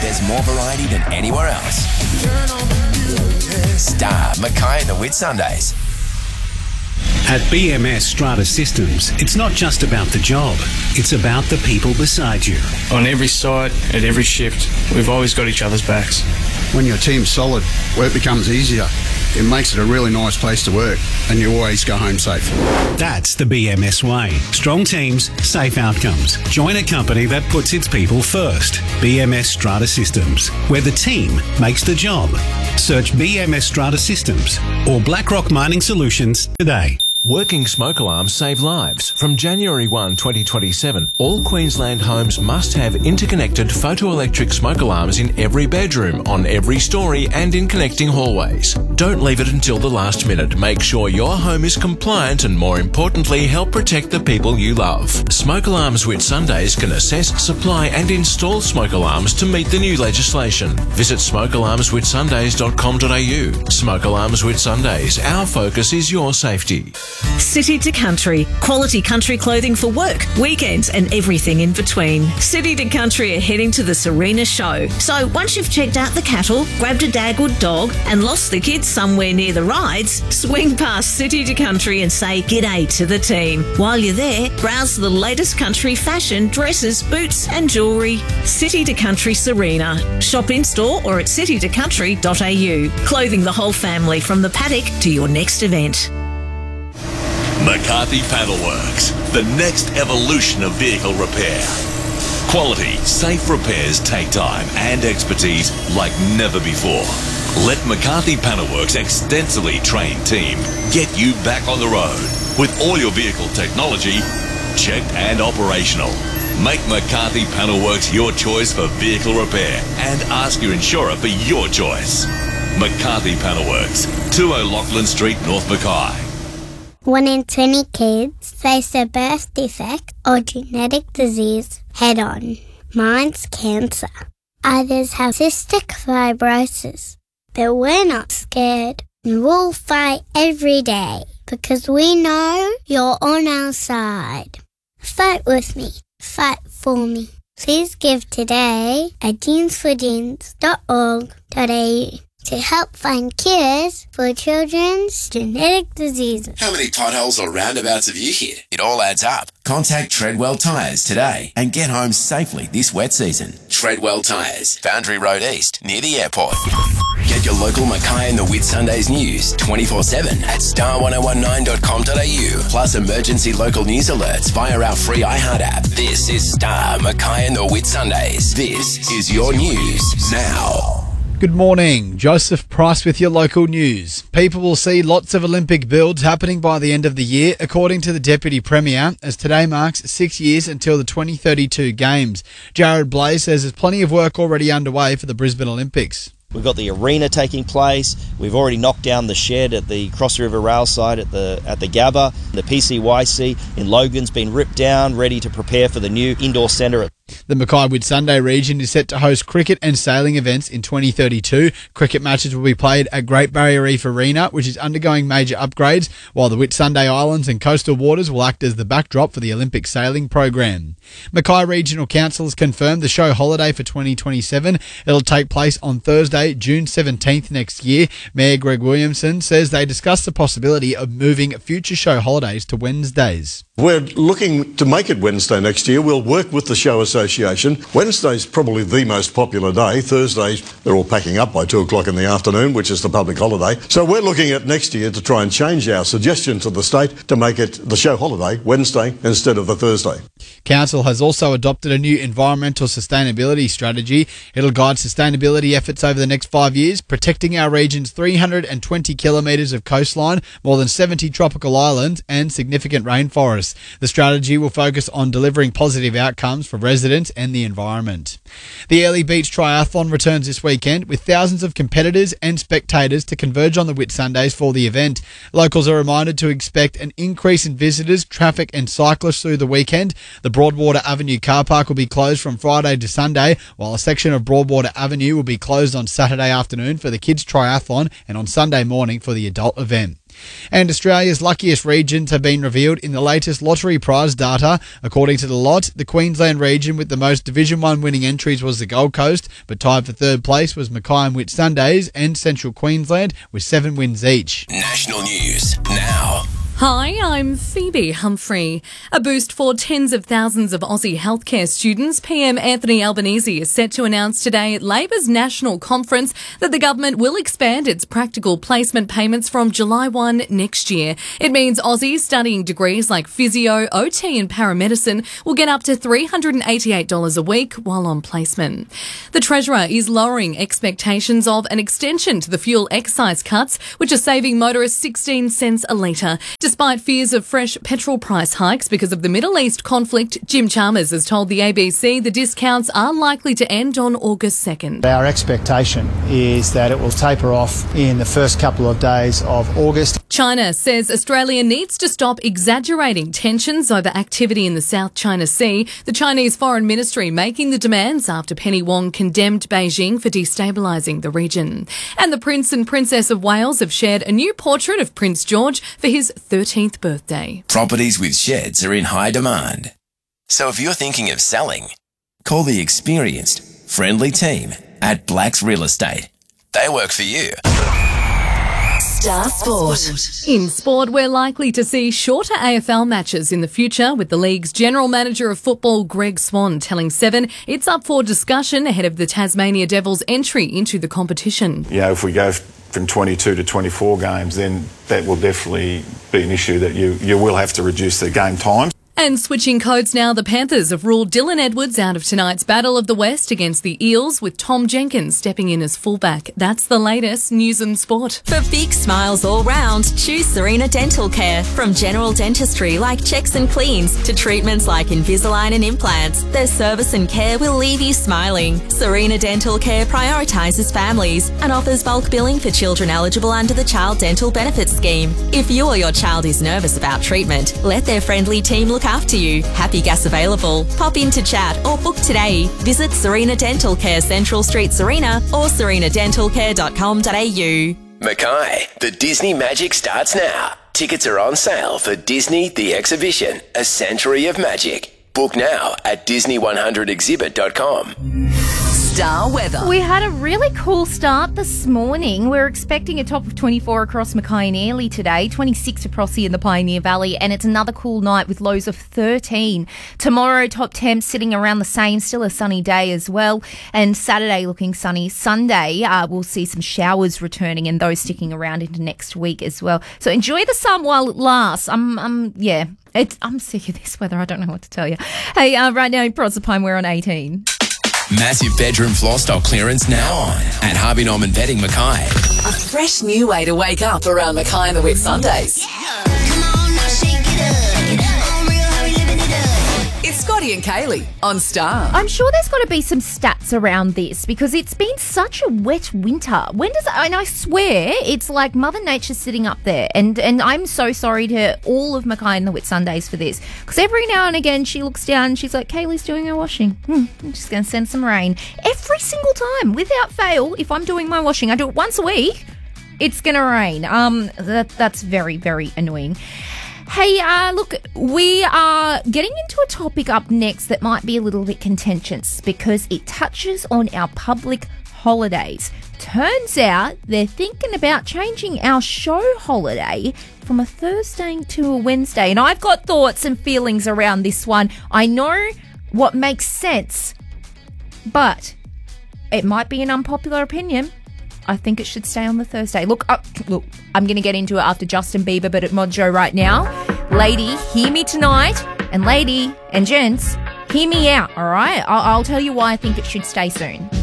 There's more variety than anywhere else. Star, Mackay and the Whitsundays. At BMS Strata Systems, it's not just about the job, it's about the people beside you. On every site, at every shift, we've always got each other's backs. When your team's solid, work becomes easier. It makes it a really nice place to work, and you always go home safe. That's the BMS way. Strong teams, safe outcomes. Join a company that puts its people first. BMS Strata Systems, where the team makes the job. Search BMS Strata Systems or BlackRock Mining Solutions today. Working smoke alarms save lives. From January 1, 2027, all Queensland homes must have interconnected photoelectric smoke alarms in every bedroom, on every story and in connecting hallways. Don't leave it until the last minute. Make sure your home is compliant and, more importantly, help protect the people you love. Smoke Alarms Whitsundays can assess, supply and install smoke alarms to meet the new legislation. Visit smokealarmswhitsundays.com.au. Smoke Alarms Whitsundays. Our focus is your safety. City to Country. Quality country clothing for work, weekends and everything in between. City to Country are heading to the Serena show. So once you've checked out the cattle, grabbed a Dagwood dog and lost the kids somewhere near the rides, swing past City to Country and say g'day to the team. While you're there, browse the latest country fashion, dresses, boots and jewellery. City to Country Serena. Shop in store or at citytocountry.au. Clothing the whole family from the paddock to your next event. McCarthy Panelworks, the next evolution of vehicle repair. Quality, safe repairs take time and expertise like never before. Let McCarthy Panelworks' extensively trained team get you back on the road with all your vehicle technology checked and operational. Make McCarthy Panelworks your choice for vehicle repair and ask your insurer for your choice. McCarthy Panelworks, 2 O'Loughlin Street, North Mackay. 1 in 20 kids face a birth defect or genetic disease head-on. Mine's cancer. Others have cystic fibrosis. But we're not scared, and we'll fight every day because we know you're on our side. Fight with me. Fight for me. Please give today at jeansforjeans.org.au to help find cures for children's genetic diseases. How many potholes or roundabouts have you hit? It all adds up. Contact Treadwell Tyres today and get home safely this wet season. Treadwell Tyres, Boundary Road East, near the airport. Get your local Mackay and the Whitsundays news 24/7 at star1019.com.au. Plus emergency local news alerts via our free iHeart app. This is Star, Mackay and the Whitsundays. This is your news now. Good morning, Joseph Price with your local news. People will see lots of Olympic builds happening by the end of the year, according to the Deputy Premier, as today marks 6 years until the 2032 Games. Jared Blaze says there's plenty of work already underway for the Brisbane Olympics. We've got the arena taking place. We've already knocked down the shed at the Cross River Rail site at the Gabba. The PCYC in Logan's been ripped down, ready to prepare for the new indoor centre. The Mackay Whitsunday region is set to host cricket and sailing events in 2032. Cricket matches will be played at Great Barrier Reef Arena, which is undergoing major upgrades, while the Whitsunday Islands and coastal waters will act as the backdrop for the Olympic sailing program. Mackay Regional Council has confirmed the show holiday for 2027. It'll take place on Thursday, June 17th next year. Mayor Greg Williamson says they discussed the possibility of moving future show holidays to Wednesdays. We're looking to make it Wednesday next year. We'll work with the Show Association. Wednesday's probably the most popular day. Thursday, they're all packing up by 2 o'clock in the afternoon, which is the public holiday. So we're looking at next year to try and change our suggestion to the state to make it the show holiday Wednesday instead of the Thursday. Council has also adopted a new environmental sustainability strategy. It'll guide sustainability efforts over the next 5 years, protecting our region's 320 kilometres of coastline, more than 70 tropical islands and significant rainforests. The strategy will focus on delivering positive outcomes for residents and the environment. The Airlie Beach Triathlon returns this weekend with thousands of competitors and spectators to converge on the Whitsundays for the event. Locals are reminded to expect an increase in visitors, traffic and cyclists through the weekend. The Broadwater Avenue car park will be closed from Friday to Sunday, while a section of Broadwater Avenue will be closed on Saturday afternoon for the kids' triathlon and on Sunday morning for the adult event. And Australia's luckiest regions have been revealed in the latest lottery prize data. According to the lot, the Queensland region with the most Division 1 winning entries was the Gold Coast, but tied for third place was Mackay and Whitsundays and Central Queensland with 7 wins each. National news now. Hi, I'm Phoebe Humphrey. A boost for tens of thousands of Aussie healthcare students. PM Anthony Albanese is set to announce today at Labor's National Conference that the government will expand its practical placement payments from July 1 next year. It means Aussies studying degrees like physio, OT and paramedicine will get up to $388 a week while on placement. The Treasurer is lowering expectations of an extension to the fuel excise cuts, which are saving motorists 16 cents a litre. Despite fears of fresh petrol price hikes because of the Middle East conflict, Jim Chalmers has told the ABC the discounts are likely to end on August 2nd. Our expectation is that it will taper off in the first couple of days of August. China says Australia needs to stop exaggerating tensions over activity in the South China Sea. The Chinese Foreign Ministry making the demands after Penny Wong condemned Beijing for destabilising the region. And the Prince and Princess of Wales have shared a new portrait of Prince George for his 13th birthday. Properties with sheds are in high demand. So if you're thinking of selling, call the experienced, friendly team at Blacks Real Estate. They work for you. Star Sport. In sport, we're likely to see shorter AFL matches in the future, with the league's General Manager of Football, Greg Swan, telling Seven it's up for discussion ahead of the Tasmania Devils' entry into the competition. You know, if we go from 22 to 24 games, then that will definitely be an issue that you will have to reduce the game time. And switching codes now, the Panthers have ruled Dylan Edwards out of tonight's Battle of the West against the Eels, with Tom Jenkins stepping in as fullback. That's the latest news and sport. For big smiles all round, choose Serena Dental Care. From general dentistry like checks and cleans to treatments like Invisalign and implants, their service and care will leave you smiling. Serena Dental Care prioritises families and offers bulk billing for children eligible under the Child Dental Benefits Scheme. If you or your child is nervous about treatment, let their friendly team look after you. Happy gas available. Pop in to chat or book today. Visit Serena Dental Care, Central Street, Serena, or serenadentalcare.com.au. Mackay, the Disney Magic starts now. Tickets are on sale for Disney The Exhibition, A Century of Magic. Book now at Disney100exhibit.com. Star weather. We had a really cool start this morning. We're expecting a top of 24 across Mackay and Airlie today, 26 across here in the Pioneer Valley, and it's another cool night with lows of 13. Tomorrow, top temps sitting around the same, still a sunny day as well, and Saturday looking sunny. Sunday, we'll see some showers returning and those sticking around into next week as well. So enjoy the sun while it lasts. I'm sick of this weather. I don't know what to tell you. Hey, right now in Proserpine, we're on 18. Massive bedroom floor stock clearance now on at Harvey Norman Bedding Mackay. A fresh new way to wake up around Mackay and the Whitsundays. It's Scotty and Kaylee on Star. I'm sure there's got to be some stats around this because it's been such a wet winter. And I swear it's like Mother Nature sitting up there. And I'm so sorry to all of Mackay and the Whitsundays for this, because every now and again she looks down and she's like, Kaylee's doing her washing. I'm just going to send some rain. Every single time, without fail, if I'm doing my washing, I do it once a week, it's going to rain. That's very, very annoying. Hey, look, we are getting into a topic up next that might be a little bit contentious because it touches on our public holidays. Turns out they're thinking about changing our show holiday from a Thursday to a Wednesday. And I've got thoughts and feelings around this one. I know what makes sense, but it might be an unpopular opinion. I think it should stay on the Thursday. Look, I'm going to get into it after Justin Bieber, but at Mojo right now. Lady, hear me tonight. And lady and gents, hear me out, all right? I'll tell you why I think it should stay soon.